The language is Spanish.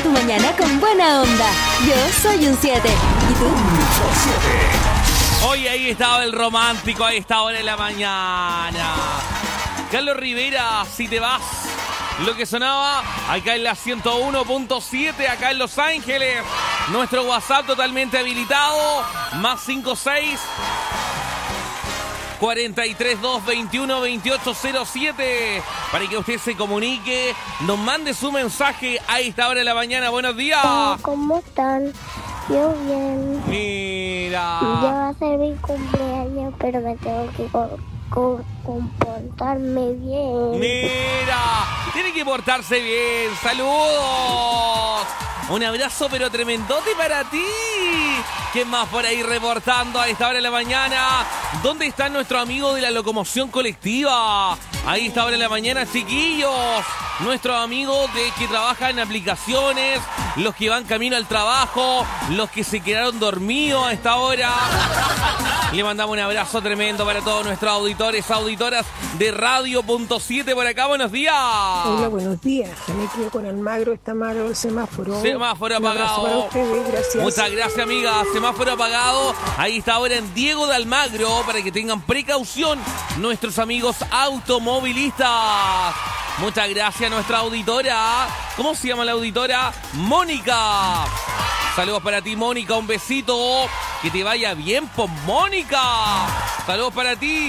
tu mañana con buena onda. Yo soy un 7. ¿Y tú? Hoy ahí estaba el romántico a esta hora de la mañana. Carlos Rivera, si te vas. Lo que sonaba acá en la 101.7, acá en Los Ángeles. Nuestro WhatsApp totalmente habilitado. Más 56 432 21 28 07. Para que usted se comunique, nos mande su mensaje a esta hora de la mañana. Buenos días. ¿Cómo están? Yo bien. Mira. Ya va a ser mi cumpleaños, pero me tengo que comportarme bien. Mira, tiene que portarse bien. Saludos. Un abrazo pero tremendote para ti. ¿Quién más por ahí reportando a esta hora de la mañana? ¿Dónde está nuestro amigo de la locomoción colectiva? Ahí esta hora de la mañana, chiquillos. Nuestros amigos que trabajan en aplicaciones, los que van camino al trabajo, los que se quedaron dormidos a esta hora. Le mandamos un abrazo tremendo para todos nuestros auditores, auditoras de Radio.7 por acá. Buenos días. Hola, buenos días. Se me quedo con Almagro, está malo el semáforo. Semáforo Un abrazo apagado. para ustedes, gracias. Muchas gracias, amiga. Semáforo apagado. Ahí está ahora en Diego de Almagro para que tengan precaución nuestros amigos automovilistas. Muchas gracias a nuestra auditora. ¿Cómo se llama la auditora? Mónica. Saludos para ti, Mónica. Un besito. Que te vaya bien, pues, Mónica. Saludos para ti.